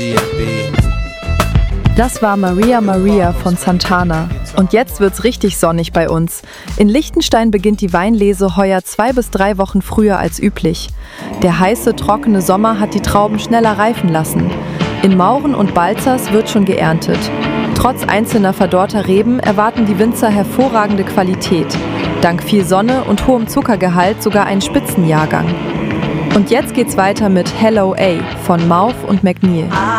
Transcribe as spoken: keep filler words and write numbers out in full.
Das war Maria Maria von Santana. Und jetzt wird's richtig sonnig bei uns. In Liechtenstein beginnt die Weinlese heuer zwei bis drei Wochen früher als üblich. Der heiße, trockene Sommer hat die Trauben schneller reifen lassen. In Mauren und Balzers wird schon geerntet. Trotz einzelner verdorrter Reben erwarten die Winzer hervorragende Qualität. Dank viel Sonne und hohem Zuckergehalt sogar einen Spitzenjahrgang. Und jetzt geht's weiter mit Hello A von Mauve und McNeil.